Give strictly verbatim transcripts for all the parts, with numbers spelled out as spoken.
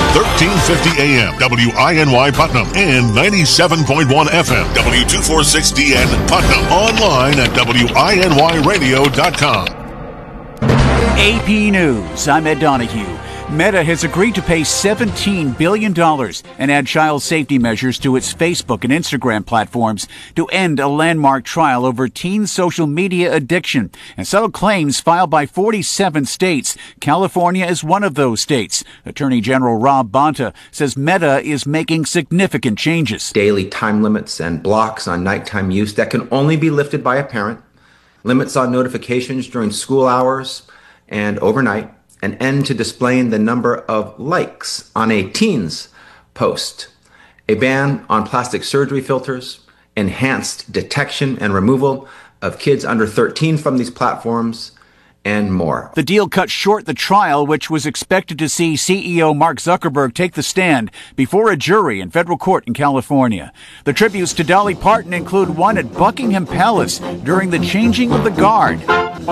thirteen fifty A M, W I N Y Putnam, and ninety-seven point one F M, W two forty-six D N Putnam. Online at W I N Y radio dot com. A P News, I'm Ed Donahue. Meta has agreed to pay seventeen billion dollars and add child safety measures to its Facebook and Instagram platforms to end a landmark trial over teen social media addiction and settle claims filed by forty-seven states. California is one of those states. Attorney General Rob Bonta says Meta is making significant changes. Daily time limits and blocks on nighttime use that can only be lifted by a parent, limits on notifications during school hours and overnight, an end to displaying the number of likes on a teen's post, a ban on plastic surgery filters, enhanced detection and removal of kids under thirteen from these platforms, and more. The deal cut short the trial, which was expected to see C E O Mark Zuckerberg take the stand before a jury in federal court in California. The tributes to Dolly Parton include one at Buckingham Palace during the changing of the guard.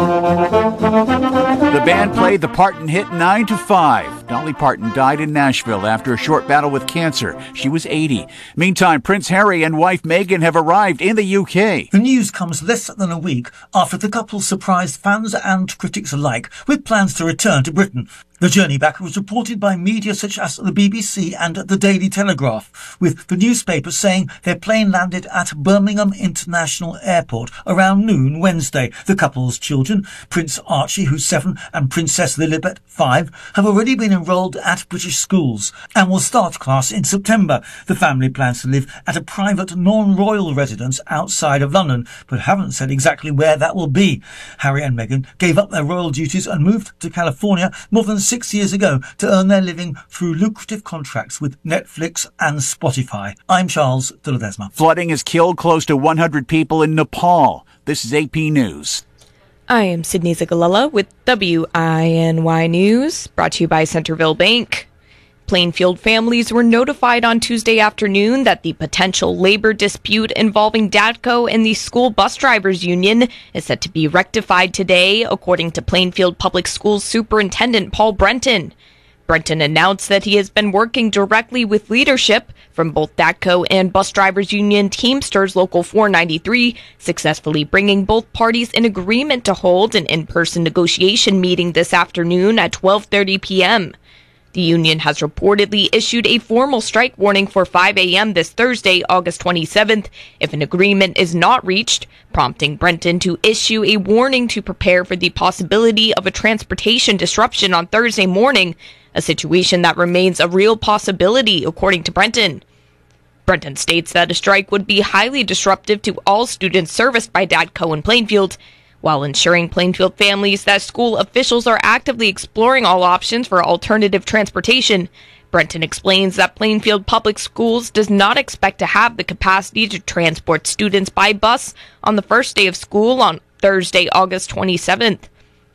The band played the Parton hit nine to five. Dolly Parton died in Nashville after a short battle with cancer. She was eighty. Meantime, Prince Harry and wife Meghan have arrived in the U K. The news comes less than a week after the couple surprised fans and critics alike with plans to return to Britain. The journey back was reported by media such as the B B C and the Daily Telegraph, with the newspaper saying their plane landed at Birmingham International Airport around noon Wednesday. The couple's children, Prince Archie, who's seven, and Princess Lilibet, five, have already been enrolled at British schools and will start class in September. The family plans to live at a private non-royal residence outside of London, but haven't said exactly where that will be. Harry and Meghan gave up their royal duties and moved to California more than six years ago to earn their living through lucrative contracts with Netflix and Spotify. I'm Charles de Ledesma. Flooding has killed close to one hundred people in Nepal. This is A P News. I am Sydney Zagalella with W I N Y News, brought to you by Centerville Bank. Plainfield families were notified on Tuesday afternoon that the potential labor dispute involving DATCO and the school bus drivers union is set to be rectified today, according to Plainfield Public Schools Superintendent Paul Brenton. Brenton announced that he has been working directly with leadership from both DATCO and Bus Drivers Union Teamsters Local four ninety-three, successfully bringing both parties in agreement to hold an in-person negotiation meeting this afternoon at twelve thirty p.m. The union has reportedly issued a formal strike warning for five a.m. this Thursday, August twenty-seventh, if an agreement is not reached, prompting Brenton to issue a warning to prepare for the possibility of a transportation disruption on Thursday morning, a situation that remains a real possibility, according to Brenton. Brenton states that a strike would be highly disruptive to all students serviced by DATCO in Plainfield, while ensuring Plainfield families that school officials are actively exploring all options for alternative transportation. Brenton explains that Plainfield Public Schools does not expect to have the capacity to transport students by bus on the first day of school on Thursday, August twenty-seventh.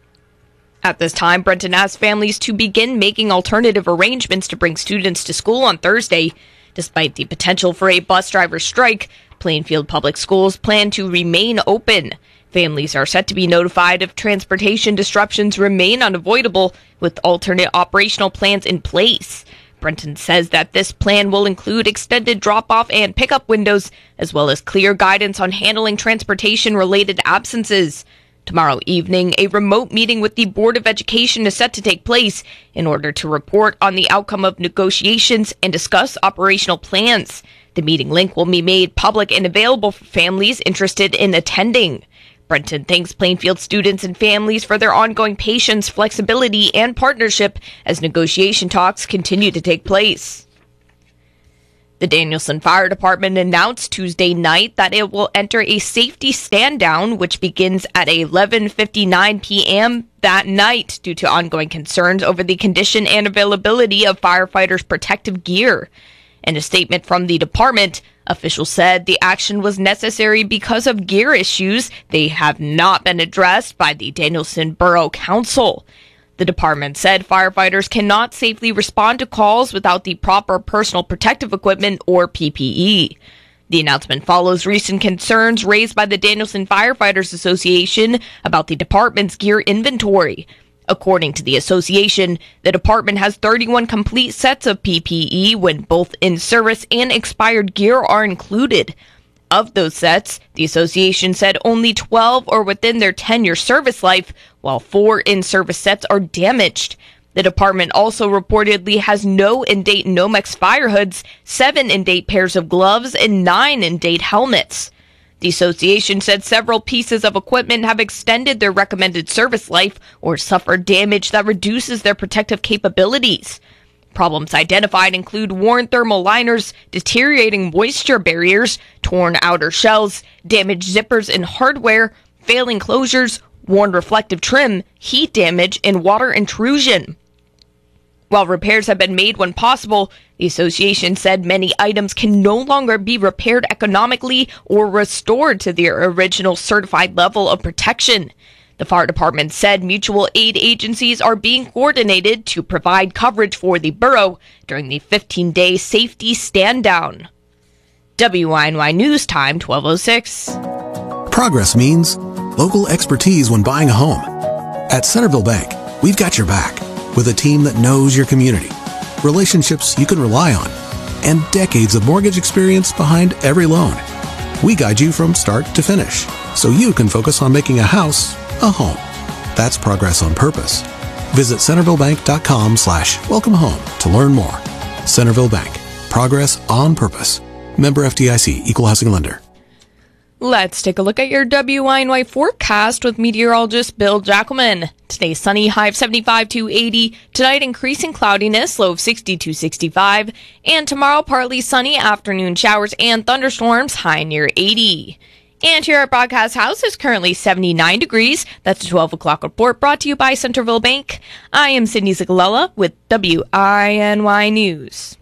At this time, Brenton asked families to begin making alternative arrangements to bring students to school on Thursday. Despite the potential for a bus driver strike, Plainfield Public Schools plan to remain open. Families are set to be notified if transportation disruptions remain unavoidable, with alternate operational plans in place. Brenton says that this plan will include extended drop-off and pickup windows, as well as clear guidance on handling transportation-related absences. Tomorrow evening, a remote meeting with the Board of Education is set to take place in order to report on the outcome of negotiations and discuss operational plans. The meeting link will be made public and available for families interested in attending. Brenton thanks Plainfield students and families for their ongoing patience, flexibility, and partnership as negotiation talks continue to take place. The Danielson Fire Department announced Tuesday night that it will enter a safety stand-down, which begins at eleven fifty-nine p.m. that night due to ongoing concerns over the condition and availability of firefighters' protective gear. In a statement from the department, officials said the action was necessary because of gear issues. They have not been addressed by the Danielson Borough Council. The department said firefighters cannot safely respond to calls without the proper personal protective equipment or P P E. The announcement follows recent concerns raised by the Danielson Firefighters Association about the department's gear inventory. According to the association, the department has thirty-one complete sets of P P E when both in-service and expired gear are included. Of those sets, the association said only twelve are within their ten-year service life, while four in-service sets are damaged. The department also reportedly has no in-date Nomex fire hoods, seven in-date pairs of gloves, and nine in-date helmets. The association said several pieces of equipment have extended their recommended service life or suffered damage that reduces their protective capabilities. Problems identified include worn thermal liners, deteriorating moisture barriers, torn outer shells, damaged zippers and hardware, failing closures, worn reflective trim, heat damage, and water intrusion. While repairs have been made when possible, the association said many items can no longer be repaired economically or restored to their original certified level of protection. The fire department said mutual aid agencies are being coordinated to provide coverage for the borough during the fifteen-day safety stand-down. W I N Y News Time, twelve oh six. Progress means local expertise when buying a home. At Centerville Bank, we've got your back with a team that knows your community, relationships you can rely on, and decades of mortgage experience behind every loan. We guide you from start to finish, so you can focus on making a house a home. That's progress on purpose. Visit centervillebank.com slash welcome home to learn more. Centerville Bank. Progress on purpose. Member F D I C. Equal Housing Lender. Let's take a look at your W I N Y forecast with meteorologist Bill Jackelman. Today, sunny, high of seventy-five to eighty. Tonight, increasing cloudiness, low of sixty to sixty-five. And tomorrow, partly sunny, afternoon showers and thunderstorms, high near eighty. And here at Broadcast House is currently seventy-nine degrees. That's a twelve o'clock report brought to you by Centerville Bank. I am Sydney Zigalella with W I N Y News.